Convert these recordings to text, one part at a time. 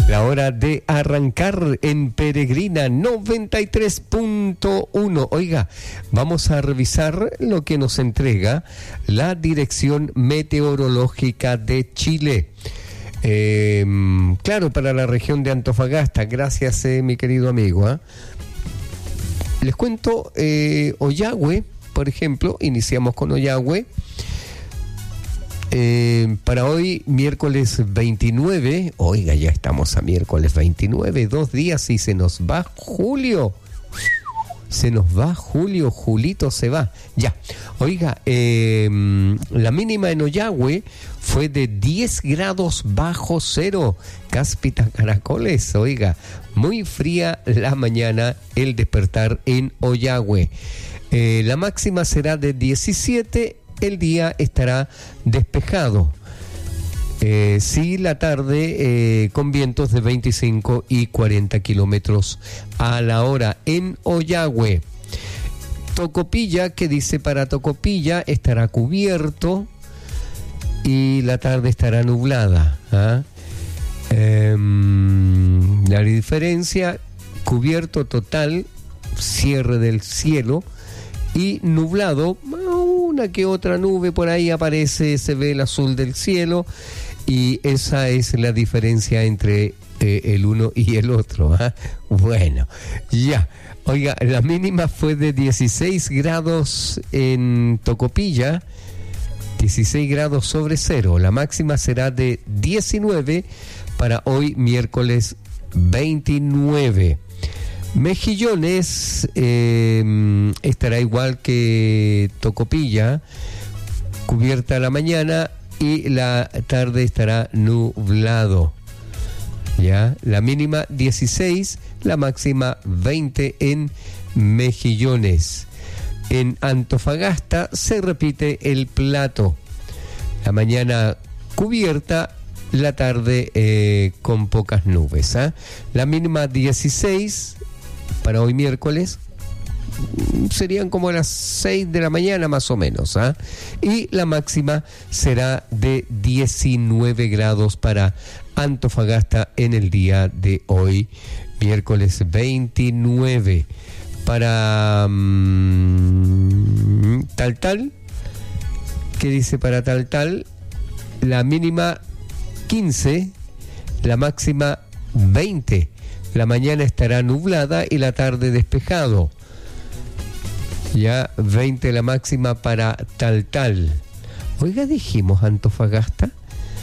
La hora de arrancar en Peregrina 93.1. Oiga, vamos a revisar lo que nos entrega la Dirección Meteorológica de Chile. Claro, para la región de Antofagasta. Gracias, mi querido amigo. Les cuento, Ollagüe, por ejemplo, iniciamos con Ollagüe. Para hoy, miércoles 29, oiga, ya estamos a miércoles 29, 2 días y se nos va julio. Se nos va julio, Julito se va. Ya, oiga, la mínima en Ollagüe fue de 10 grados bajo cero. Cáspita Caracoles, oiga, muy fría la mañana, el despertar en Ollagüe. La máxima será de 17. El día estará despejado. Sí, la tarde con vientos de 25 y 40 kilómetros a la hora en Ollagüe. Tocopilla, ¿qué dice para Tocopilla? Estará cubierto y la tarde estará nublada. La diferencia, cubierto total, cierre del cielo y nublado. Una que otra nube por ahí aparece, se ve el azul del cielo y esa es la diferencia entre el uno y el otro. Bueno, ya. Oiga, la mínima fue de 16 grados en Tocopilla, 16 grados sobre cero. La máxima será de 19 para hoy miércoles 29. Mejillones estará igual que Tocopilla, cubierta la mañana y la tarde estará nublado. Ya, la mínima 16, la máxima 20 en Mejillones. En Antofagasta se repite el plato. La mañana cubierta, la tarde con pocas nubes. La mínima 16 para hoy miércoles, serían como las 6 de la mañana más o menos, y la máxima será de 19 grados para Antofagasta en el día de hoy, miércoles 29. Para Taltal, ¿qué dice para Taltal? La mínima 15, la máxima 20. La mañana estará nublada y la tarde despejado. Ya 20 la máxima para Taltal. Oiga, dijimos Antofagasta.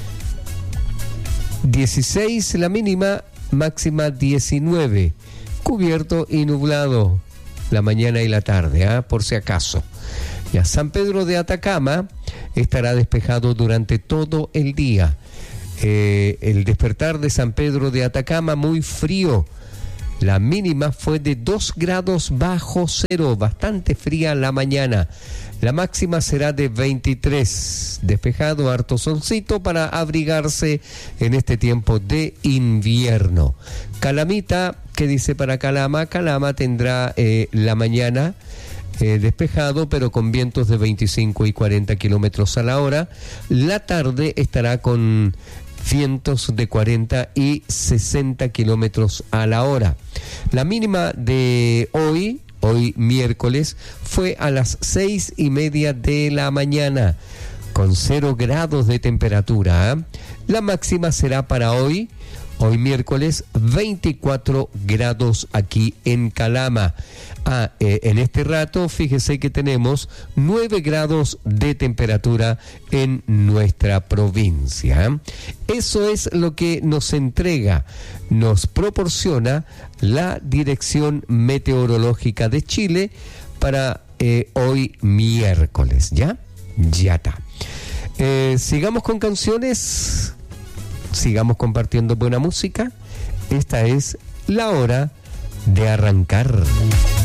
16 la mínima, máxima 19. Cubierto y nublado la mañana y la tarde, por si acaso. Ya San Pedro de Atacama estará despejado durante todo el día. El despertar de San Pedro de Atacama muy frío. La mínima fue de 2 grados bajo cero, bastante fría la mañana. La máxima será de 23. Despejado, harto solcito para abrigarse en este tiempo de invierno. Calamita, ¿qué dice para Calama? Calama tendrá la mañana despejado, pero con vientos de 25 y 40 kilómetros a la hora. La tarde estará con vientos de 40 y 60 kilómetros a la hora. La mínima de hoy miércoles, fue a las 6:30 de la mañana, con 0 grados de temperatura. La máxima será para hoy miércoles, 24 grados aquí en Calama. En este rato, fíjese que tenemos 9 grados de temperatura en nuestra provincia. Eso es lo que nos entrega, nos proporciona la Dirección Meteorológica de Chile para hoy miércoles. ¿Ya? Ya está. Sigamos con canciones. Sigamos compartiendo buena música. Esta es la hora de arrancar.